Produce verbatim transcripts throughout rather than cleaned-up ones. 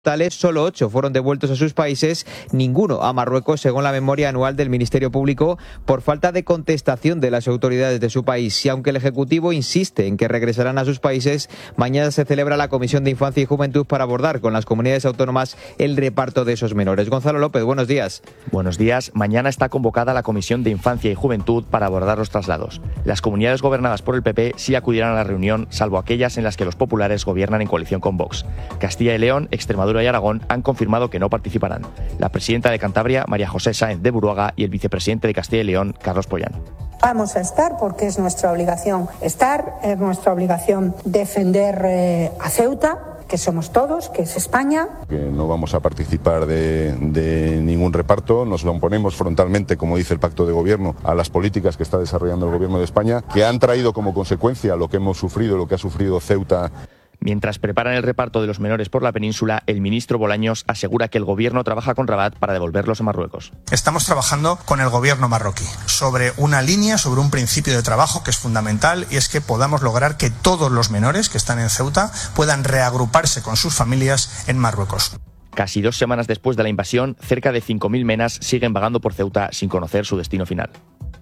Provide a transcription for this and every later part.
totales, solo ocho fueron devueltos a sus países, ninguno a Marruecos, según la memoria anual del Ministerio Público, por falta de contestación de las autoridades de su país. Y aunque el Ejecutivo insiste en que regresarán a sus países, mañana se celebra la Comisión de Infancia y Juventud para abordar con las comunidades autónomas el reparto de esos menores. Gonzalo López, buenos días. Buenos días. Mañana está convocada la Comisión de Infancia y Juventud para abordar los traslados. Las comunidades gobernadas por el P P sí acudirán a la reunión, salvo aquellas en las que los populares gobiernan en coalición con Vox. Castilla y León, Extremadura y Aragón han confirmado que no participarán. La presidenta de Cantabria, María José Sáenz de Buruaga, y el vicepresidente de Castilla y León, Carlos Pollán. Vamos a estar porque es nuestra obligación estar, es nuestra obligación defender eh, a Ceuta, que somos todos, que es España. Que no vamos a participar de, de ningún reparto, nos lo oponemos frontalmente, como dice el pacto de gobierno, a las políticas que está desarrollando el gobierno de España, que han traído como consecuencia lo que hemos sufrido, lo que ha sufrido Ceuta. Mientras preparan el reparto de los menores por la península, el ministro Bolaños asegura que el gobierno trabaja con Rabat para devolverlos a Marruecos. Estamos trabajando con el gobierno marroquí sobre una línea, sobre un principio de trabajo que es fundamental, y es que podamos lograr que todos los menores que están en Ceuta puedan reagruparse con sus familias en Marruecos. Casi dos semanas después de la invasión, cerca de cinco mil menas siguen vagando por Ceuta sin conocer su destino final.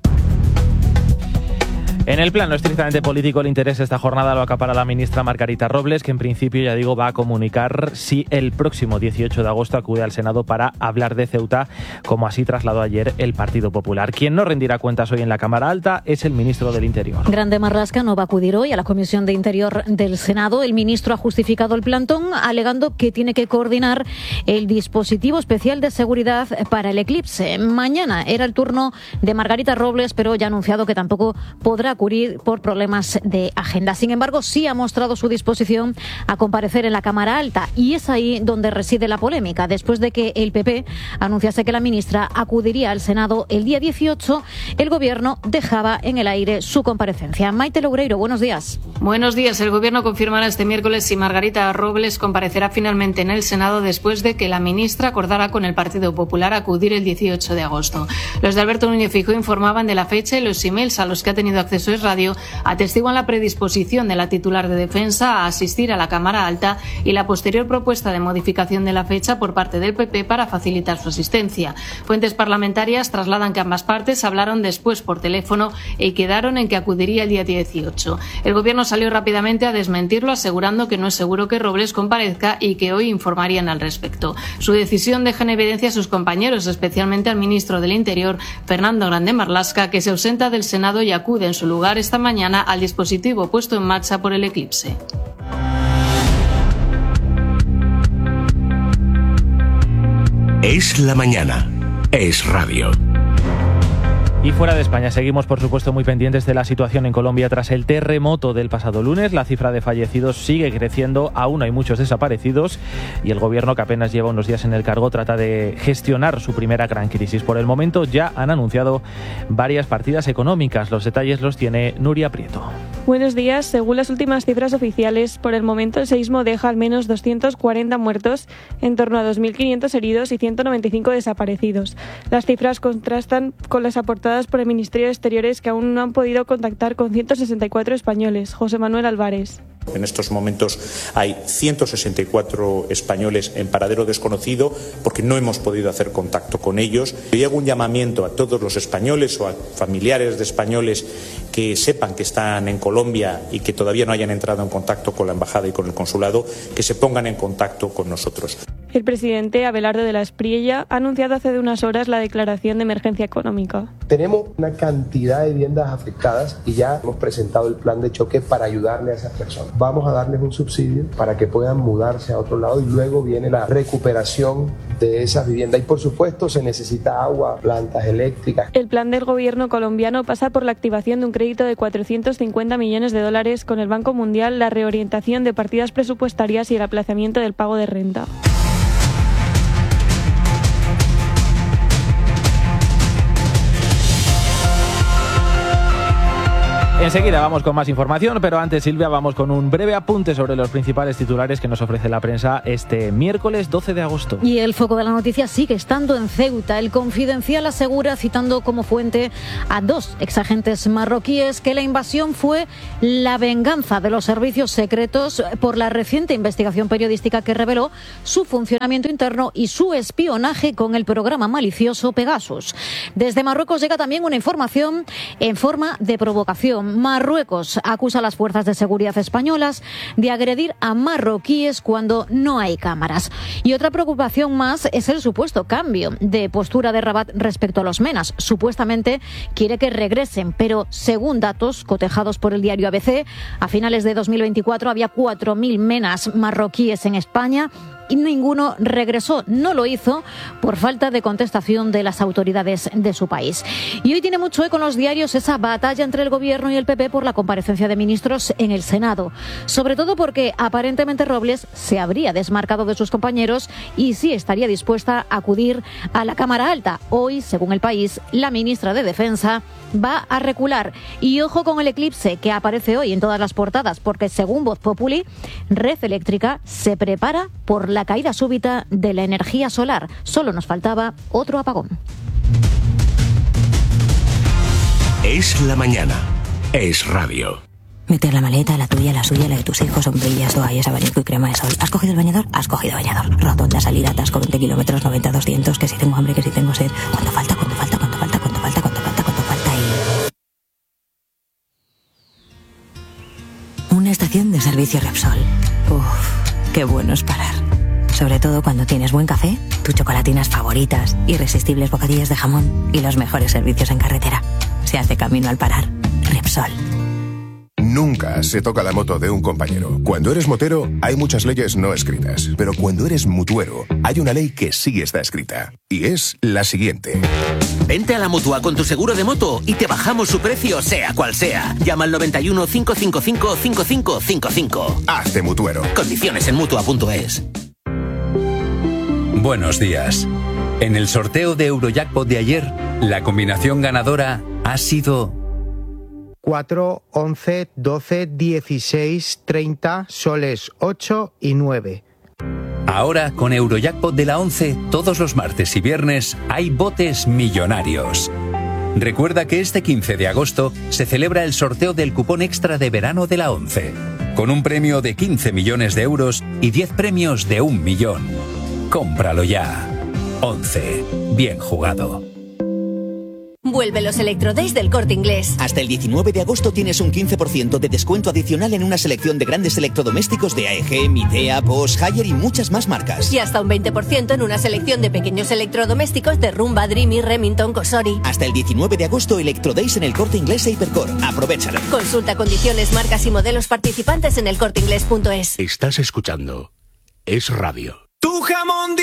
En el plano estrictamente político, el interés de esta jornada lo acapara la ministra Margarita Robles, que en principio, ya digo, va a comunicar si el próximo dieciocho de agosto acude al Senado para hablar de Ceuta, como así trasladó ayer el Partido Popular. Quien no rendirá cuentas hoy en la Cámara Alta es el ministro del Interior. Grande Marlaska no va a acudir hoy a la Comisión de Interior del Senado. El ministro ha justificado el plantón alegando que tiene que coordinar el dispositivo especial de seguridad para el eclipse. Mañana era el turno de Margarita Robles, pero ya ha anunciado que tampoco podrá acudir por problemas de agenda. Sin embargo, sí ha mostrado su disposición a comparecer en la Cámara Alta, y es ahí donde reside la polémica, después de que el P P anunciase que la ministra acudiría al Senado el día dieciocho. El Gobierno dejaba en el aire su comparecencia. Maite Loureiro, buenos días. Buenos días. El Gobierno confirmará este miércoles si Margarita Robles comparecerá finalmente en el Senado después de que la ministra acordara con el Partido Popular acudir el dieciocho de agosto. Los de Alberto Núñez Feijóo informaban de la fecha, y los emails a los que ha tenido acceso Es Radio atestiguan la predisposición de la titular de Defensa a asistir a la Cámara Alta y la posterior propuesta de modificación de la fecha por parte del P P para facilitar su asistencia. Fuentes parlamentarias trasladan que ambas partes hablaron después por teléfono y quedaron en que acudiría el día dieciocho. El Gobierno salió rápidamente a desmentirlo, asegurando que no es seguro que Robles comparezca y que hoy informarían al respecto. Su decisión deja en evidencia a sus compañeros, especialmente al ministro del Interior, Fernando Grande Marlaska, que se ausenta del Senado y acude en su lugar esta mañana al dispositivo puesto en marcha por el eclipse. Es la mañana. Es radio. Y fuera de España, seguimos por supuesto muy pendientes de la situación en Colombia tras el terremoto del pasado lunes. La cifra de fallecidos sigue creciendo, aún hay muchos desaparecidos, y el gobierno, que apenas lleva unos días en el cargo, trata de gestionar su primera gran crisis. Por el momento ya han anunciado varias partidas económicas. Los detalles los tiene Nuria Prieto. Buenos días. Según las últimas cifras oficiales, por el momento el seísmo deja al menos doscientos cuarenta muertos, en torno a dos mil quinientos heridos y ciento noventa y cinco desaparecidos. Las cifras contrastan con las aportadas por el Ministerio de Exteriores, que aún no han podido contactar con ciento sesenta y cuatro españoles. José Manuel Álvarez. En estos momentos hay ciento sesenta y cuatro españoles en paradero desconocido porque no hemos podido hacer contacto con ellos. Yo hago un llamamiento a todos los españoles o a familiares de españoles que sepan que están en Colombia y que todavía no hayan entrado en contacto con la embajada y con el consulado, que se pongan en contacto con nosotros. El presidente Abelardo de la Espriella ha anunciado hace de unas horas la declaración de emergencia económica. Tenemos una cantidad de viviendas afectadas y ya hemos presentado el plan de choque para ayudarle a esas personas. Vamos a darles un subsidio para que puedan mudarse a otro lado, y luego viene la recuperación de esas viviendas. Y por supuesto se necesita agua, plantas eléctricas. El plan del gobierno colombiano pasa por la activación de un crédito de cuatrocientos cincuenta millones de dólares con el Banco Mundial, la reorientación de partidas presupuestarias y el aplazamiento del pago de renta. Enseguida vamos con más información, pero antes, Silvia, vamos con un breve apunte sobre los principales titulares que nos ofrece la prensa este miércoles doce de agosto. Y el foco de la noticia sigue estando en Ceuta. El Confidencial asegura, citando como fuente a dos exagentes marroquíes, que la invasión fue la venganza de los servicios secretos por la reciente investigación periodística que reveló su funcionamiento interno y su espionaje con el programa malicioso Pegasus. Desde Marruecos llega también una información en forma de provocación. Marruecos acusa a las fuerzas de seguridad españolas de agredir a marroquíes cuando no hay cámaras. Y otra preocupación más es el supuesto cambio de postura de Rabat respecto a los menas. Supuestamente quiere que regresen, pero según datos cotejados por el diario A B C, a finales de dos mil veinticuatro había cuatro mil menas marroquíes en España y ninguno regresó. No lo hizo por falta de contestación de las autoridades de su país. Y hoy tiene mucho eco en los diarios esa batalla entre el Gobierno y el P P por la comparecencia de ministros en el Senado. Sobre todo porque aparentemente Robles se habría desmarcado de sus compañeros y sí estaría dispuesta a acudir a la Cámara Alta. Hoy, según El País, la ministra de Defensa va a recular. Y ojo con el eclipse que aparece hoy en todas las portadas, porque según Voz Populi, Red Eléctrica se prepara por la caída súbita de la energía solar. Solo nos faltaba otro apagón. Es la mañana. Es radio. Meter la maleta, la tuya, la suya, la de tus hijos, sombrillas, toallas, abanico y crema de sol. ¿Has cogido el bañador? Has cogido bañador. Rotonda, salida, atasco, veinte kilómetros, noventa, doscientos, que si tengo hambre, que si tengo sed. ¿Cuánto falta? ¿Cuánto falta? ¿Cuánto falta? ¿Cuánto falta? ¿Cuánto falta? ¿Cuánto falta? Y... una estación de servicio Repsol. Uff, qué bueno es parar. Sobre todo cuando tienes buen café, tus chocolatinas favoritas, irresistibles bocadillas de jamón y los mejores servicios en carretera. Se hace camino al parar. Repsol. Nunca se toca la moto de un compañero. Cuando eres motero, hay muchas leyes no escritas. Pero cuando eres mutuero, hay una ley que sí está escrita. Y es la siguiente. Vente a la Mutua con tu seguro de moto y te bajamos su precio, sea cual sea. Llama al noventa y uno, cinco cinco cinco, cinco cinco cinco cinco. Hazte mutuero. Condiciones en mutua punto es. Buenos días. En el sorteo de Eurojackpot de ayer, la combinación ganadora ha sido cuatro, once, doce, dieciséis, treinta, soles ocho y nueve. Ahora, con Eurojackpot de la once, todos los martes y viernes hay botes millonarios. Recuerda que este quince de agosto se celebra el sorteo del cupón extra de verano de la once, con un premio de quince millones de euros y diez premios de un millón. Cómpralo ya. once. Bien jugado. Vuelve los Electrodays del Corte Inglés. Hasta el diecinueve de agosto tienes un quince por ciento de descuento adicional en una selección de grandes electrodomésticos de A E G, Midea, Bosch, Haier y muchas más marcas. Y hasta un veinte por ciento en una selección de pequeños electrodomésticos de Rumba, Dreamy, Remington, Cosori. Hasta el diecinueve de agosto, Electrodays en el Corte Inglés e Hipercor. Aprovéchalo. Consulta condiciones, marcas y modelos participantes en el corte inglés punto es. Estás escuchando Es Radio. Tu jamón